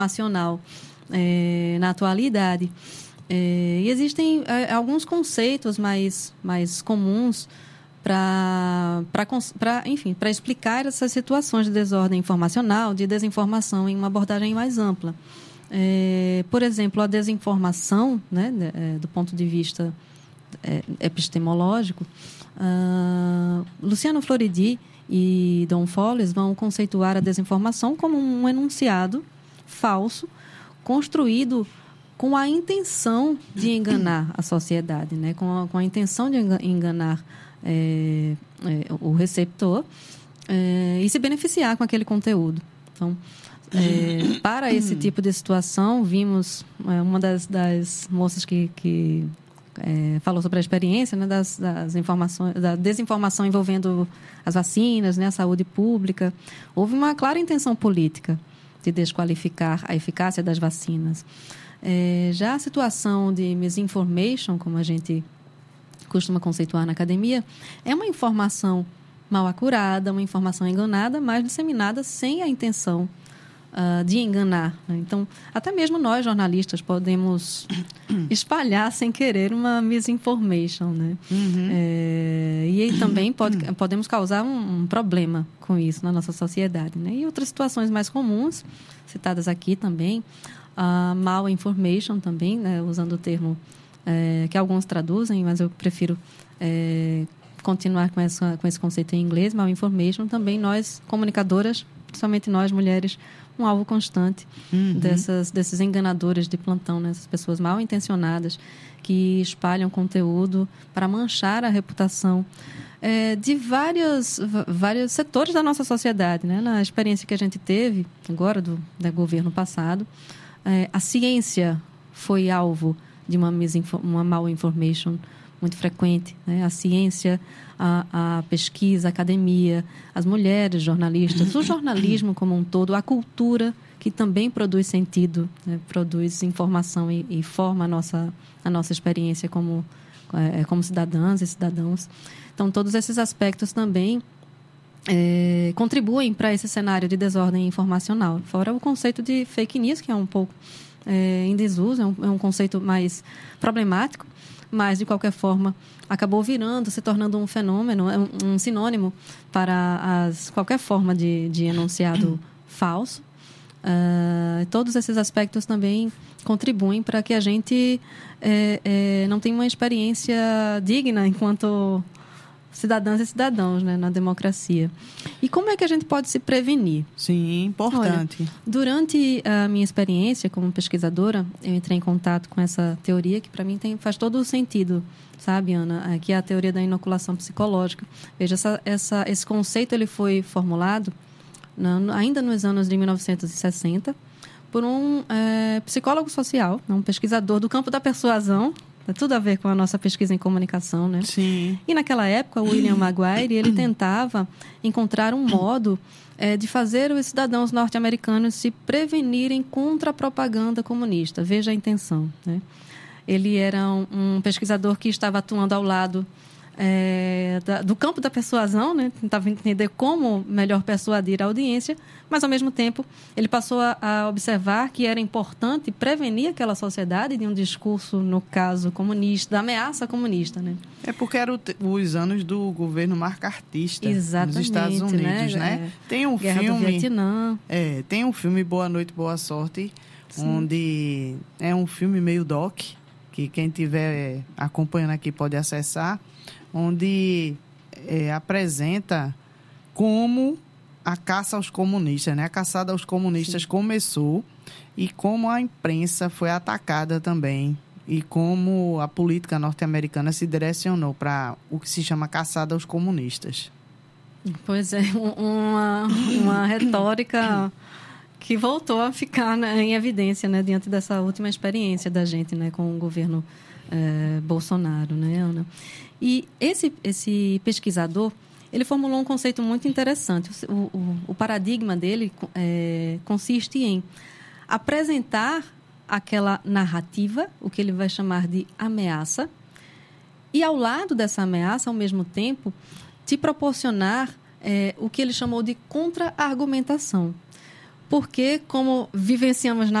nacional na atualidade. E existem alguns conceitos mais comuns para explicar essas situações de desordem informacional, de desinformação em uma abordagem mais ampla. Por exemplo, a desinformação, né, do ponto de vista epistemológico, Luciano Floridi e Don Folles vão conceituar a desinformação como um enunciado falso, construído com a intenção de enganar a sociedade, né? com a intenção de enganar o receptor e se beneficiar com aquele conteúdo. Então, para esse tipo de situação, vimos uma das moças que falou sobre a experiência, né, das informações, da desinformação envolvendo as vacinas, né, a saúde pública. Houve uma clara intenção política de desqualificar a eficácia das vacinas. Já a situação de misinformation, como a gente costuma conceituar na academia, é uma informação mal acurada, uma informação enganada, mas disseminada sem a intenção de enganar. Então, até mesmo nós, jornalistas, podemos espalhar sem querer uma misinformation, né? E aí também podemos causar um problema com isso na nossa sociedade, né? E outras situações mais comuns, citadas aqui também, a malinformation também, né? Usando o termo que alguns traduzem, mas eu prefiro continuar com esse conceito em inglês. Malinformation também, nós, comunicadoras, principalmente nós, mulheres, um alvo constante desses enganadores de plantão, né? Essas pessoas mal intencionadas que espalham conteúdo para manchar a reputação de vários setores da nossa sociedade, né? Na experiência que a gente teve agora do governo passado, a ciência foi alvo de uma malinformation muito frequente, né? A ciência, a pesquisa, a academia, as mulheres jornalistas, o jornalismo como um todo, a cultura, que também produz sentido, né? Produz informação e forma a nossa experiência como cidadãs e cidadãos. Então, todos esses aspectos também contribuem para esse cenário de desordem informacional. Fora o conceito de fake news, que é um pouco em desuso, é um conceito mais problemático, mas, de qualquer forma, acabou se tornando um fenômeno, um sinônimo para qualquer forma de enunciado falso. Todos esses aspectos também contribuem para que a gente não tenha uma experiência digna enquanto cidadãs e cidadãos, né, na democracia. E como é que a gente pode se prevenir? Sim, importante. Olha, durante a minha experiência como pesquisadora, eu entrei em contato com essa teoria que, para mim, faz todo o sentido, sabe, Ana? Que é a teoria da inoculação psicológica. Veja, esse conceito ele foi formulado ainda nos anos de 1960 por um psicólogo social, um pesquisador do campo da persuasão. Tem tudo a ver com a nossa pesquisa em comunicação, né? Sim. E naquela época, o William Maguire, ele tentava encontrar um modo de fazer os cidadãos norte-americanos se prevenirem contra a propaganda comunista. Veja a intenção, né? Ele era um pesquisador que estava atuando ao lado do campo da persuasão, né? Tentava entender como melhor persuadir a audiência, mas, ao mesmo tempo, ele passou a observar que era importante prevenir aquela sociedade de um discurso, no caso comunista, da ameaça comunista, né? Porque eram os anos do governo marcartista nos Estados Unidos, né? Tem um Guerra do Vietnã. Tem um filme Boa Noite, Boa Sorte, sim, onde é um filme meio doc, que quem estiver acompanhando aqui pode acessar, onde apresenta como a caça aos comunistas, né? A caçada aos comunistas, sim, começou e como a imprensa foi atacada também e como a política norte-americana se direcionou para o que se chama caçada aos comunistas. Pois é, uma retórica que voltou a ficar, né, em evidência, né, diante dessa última experiência da gente, né, com o governo Bolsonaro, né, Ana? E esse pesquisador, ele formulou um conceito muito interessante. O paradigma dele consiste em apresentar aquela narrativa, o que ele vai chamar de ameaça, e ao lado dessa ameaça, ao mesmo tempo, te proporcionar o que ele chamou de contra-argumentação. porque, como vivenciamos na